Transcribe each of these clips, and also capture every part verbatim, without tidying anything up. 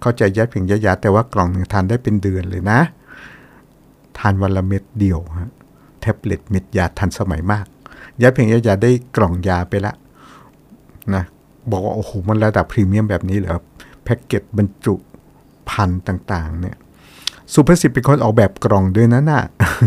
เข้าใจยัดเพียงยาๆแต่ว่ากล่องหนึ่งทานได้เป็นเดือนเลยนะทานวันละเม็ดเดียวฮะแท็บเล็ตเม็ดยาทันสมัยมากยัดเพียงยาๆได้กล่องยาไปละนะบอกว่าโอ้โหมันระดับพรีเมียมแบบนี้เหรอแพ็กเกจบรรจุพันต่างๆเนี่ยสุภสิทธิ์เป็นคนออกแบบกล่องด้วยนะน่ะ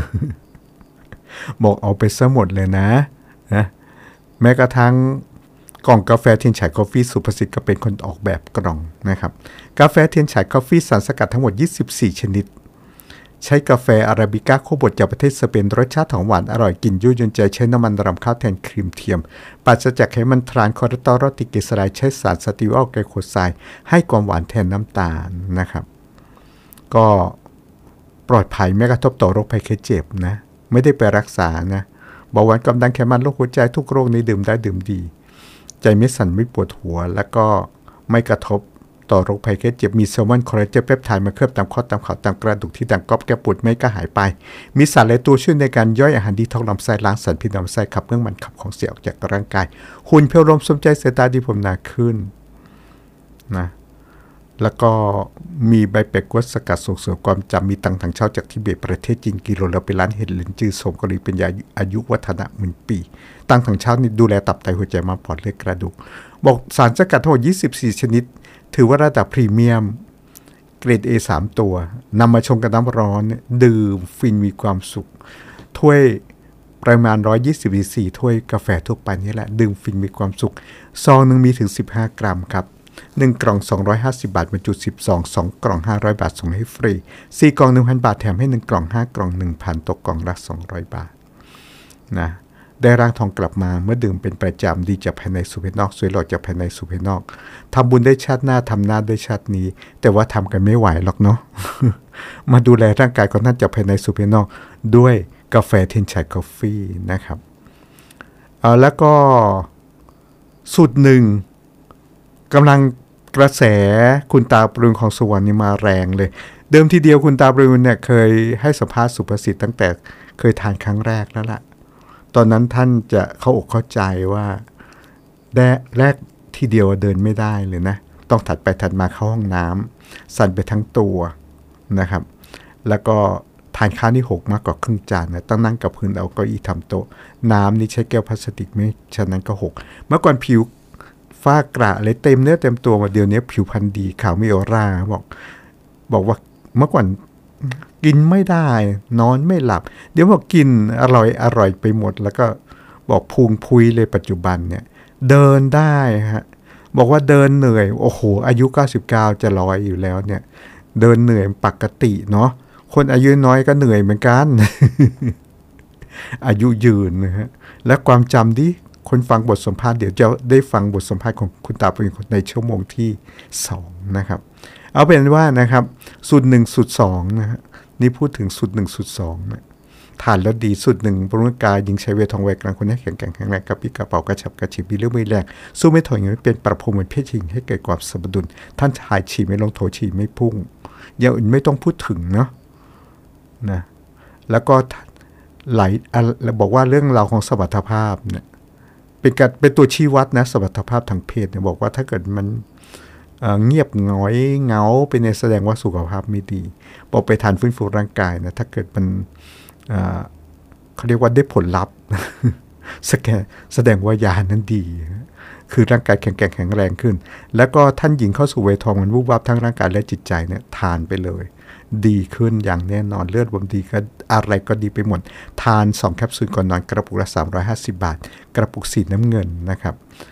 บอกเอาไปซะหมดเลยนะนะแม้กระทั่งกล่องกาแฟเทียนฉายกาแฟสุภสิทธิ์ก็เป็นคนออกแบบกล่องนะครับกาแฟเทียนฉายกาแฟสารสกัดทั้งหมดยี่สิบสี่ชนิดใช้กาแฟอาราบิก้าโคบดจากประเทศสเปนรสชาติหอมหวานอร่อยกินยุ่ยยนใจใช้น้ำมันรำข้าวแทนครีมเทียมปราศจากไขมันทรานคอเลสเตอรอลติกลีเซอไรด์ใช้สารสติออลไกลโคไซด์ให้ความหวานแทนน้ำตาลนะครับก็ปลอดภัยไม่กระทบต่อโรคภัยไข้เจ็บนะไม่ได้ไปรักษานะเบาหวานความดันไขมันโรคหัวใจทุกโรคนี้ดื่มได้ดื่มดีใจไม่สั่นไม่ปวดหัวแล้วก็ไม่กระทบต่อโรคภัยไข้เจ็บมีแซลมอนคอลลาเจนเปปไทด์มาเคลือบตามข้อตามเขาตามกระดูกที่ดังก๊อบแก้ปวดไม่ก็หายไปมีสารหลายตัวช่วยในการย่อยอาหารดีท้องลำไส้ล้างสารพิษลำไส้ขับเรื่องมันขับของเสียออกจากร่างกายหุ่นเพรียวลมสมใจสายตาดีผมหนาขึ้นนะแล้วก็มีใบเปกวัดสกัดส่งเสริมความจำมีตังถังเช่าจากทิเบตประเทศจีนกิโลละเป็นล้านเห็ดหลินจือสมกรีเป็นยาอายุวัฒนะหมื่นปีตังถังเช่านี่ดูแลตับไตหัวใจม้ามปอดเลือดกระดูกบอกสารสกัดทั้งหมดยี่สิบสี่ชนิดถือว่าระดับพรีเมียมเกรด เอ สาม ตัวนำมาชงกับน้ำร้อนดื่มฟินมีความสุขถ้วยประมาณหนึ่งร้อยยี่สิบซีซีถ้วยกาแฟทั่วไปนี่แหละดื่มฟินมีความสุขซองนึงมีถึงสิบห้ากรัมครับหนึ่งกล่องสองร้อยห้าสิบบาทบรรจุสิบซองสองกล่องห้าร้อยบาทส่งให้ฟรีสี่กล่อง หนึ่งพัน บาทแถมให้หนึ่งกล่องห้ากล่อง หนึ่งพัน ตกกล่องละสองร้อยบาทนะได้ร่างทองกลับมาเมื่อดื่มเป็นประจำดีจากภายในสู่ภายนอกสวยหล่อจากภายในสู่ภายนอกทำบุญได้ชาติหน้าทำหน้าได้ชาตินี้แต่ว่าทำกันไม่ไหวหรอกเนาะ มาดูแลร่างกายของท่านจากภายในสู่ภายนอกด้วยกาแฟเทียนฉายกาแฟนะครับเอาแล้วก็สูตรหนึ่งกำลังกระแสคุณตาปรุงของสวรรค์นี่มาแรงเลยเดิมทีเดียวคุณตาปรุงเนี่ยเคยให้สัมภาษณ์สุภสิทธิ์ตั้งแต่เคยทานครั้งแรกแล้วล่ะตอนนั้นท่านจะเข้าอกเข้าใจว่าแรกแรกทีเดียวเดินไม่ได้เลยนะต้องถัดไปถัดมาเข้าห้องน้ำสั่นไปทั้งตัวนะครับแล้วก็ทานข้าวนี่หกมากกว่าครึ่งจานนะต้องนั่งกับพื้นเอาเก้าอี้ทำโต๊ะน้ำนี่ใช้แก้วพลาสติกไม่ฉะนั้นก็หกเมื่อก่อนผิวฝ้ากระอะไรเต็มเนื้อเต็มตัวมาเดี๋ยวนี้ผิวพรรณดีขาวมีออร่าบอกบอกว่าเมื่อก่อนกินไม่ได้นอนไม่หลับเดี๋ยวบอกกินอร่อยอร่อยไปหมดแล้วก็บอกพุงพุยเลยปัจจุบันเนี่ยเดินได้ฮะบอกว่าเดินเหนื่อยโอ้โหอายุเก้าสิบเก้าจะร้อยอยู่แล้วเนี่ยเดินเหนื่อยปกติเนาะคนอายุน้อยก็เหนื่อยเหมือนกัน อายุยืนนะฮะและความจำดิคนฟังบทสัมภาษณ์เดี๋ยวจะได้ฟังบทสัมภาษณ์ของคุณตาเป็นคนในชั่วโมงที่สองนะครับเอาเป็นว่านะครับสูตรหนึ่งสูตรสองนะฮะนี่พูดถึงสูตรหนึ่งสูตรสองนะทานแล้วดีสูตรหนึ่งบำรุงกายยิงใช้เวทองวัยกลางคนนี้แข็งแกร่งแข็งแรงกระปี้กระเป๋ากระฉับกระฉิบมีเรื่องไม่แรงสู้ไม่ถอยเงินเป็นประพรมเหมือนเพชรชิงให้เกิดความสมดุลท่านชายฉี่ไม่ลงโถฉี่ไม่พุ่งอย่างอื่นไม่ต้องพูดถึงเนาะนะแล้วก็ไหลบอกว่าเรื่องราวของสมรรถภาพเนี่ยเป็นการเป็นตัวชี้วัดนะสมรรถภาพทางเพศเนี่ยบอกว่าถ้าเกิดมัน เ, เงียบหงอยเหงาเป็นแสดงว่าสุขภาพไม่ดีบอกไปทานฟื้นฟูร่างกายนะถ้าเกิดมันเขาเรียกว่าได้ผลลัพธ์ แสดงว่ายานั้นดีคือร่างกายแข็งแกร่งแข็งแรงขึ้นแล้วก็ท่านหญิงเข้าสู่วัยทองมันวุบวับทั้งร่างกายและจิตใจเนี่ยทานไปเลยดีขึ้นอย่างแน่นอนเลือดบวมดีก็อะไรก็ดีไปหมดทานสองแคปซูลก่อนนอนกระปุกละสามร้อยห้าสิบบาทกระปุกสีน้ำเงินนะครับ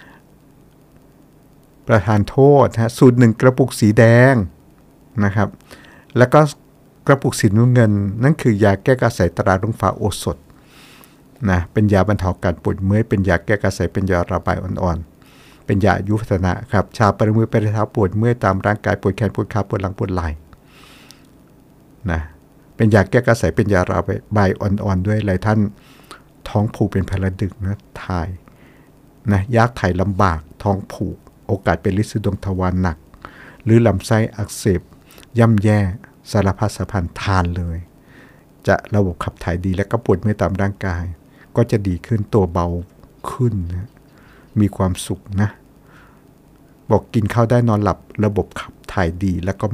ประทานโทษฮะสูตรหนึ่งกระปุกสีแดงนะครับแล้วก็กระปุกสีน้ำเงินนั่นคือยาแก้กระสายตรารุ่งฟ้าโอสถนะเป็นยาบรรเทาการปวดเมื่อยเป็นยาแก้กระสายเป็นยาระบายอ่อนๆเป็นยาอายุวัฒนะครับชาปลายมือปลายเท้าปวดเมื่อยตามร่างกายปวดแขนปวดขาปวดหลังปวดไหล่นะเป็นยาแก้กระสายเป็นยาระบายอ่อนๆด้วยหลายท่านท้องผูกเป็นพลดึกนะถ่ายนะยากถ่ายลำบากท้องผูกโอกาสเป็นลินดวงทวารหนักหรือลำไส้อักเสบย่ำแย่สารพัดสารพันทานเลยจะระบบขับถ่ายดีและก็ปวดเมื่อยตามร่างกายก็จะดีขึ้นตัวเบาขึ้นนะมีความสุขนะบอกกินข้าวได้นอนหลับระบบขับถ่ายดีแล้วก็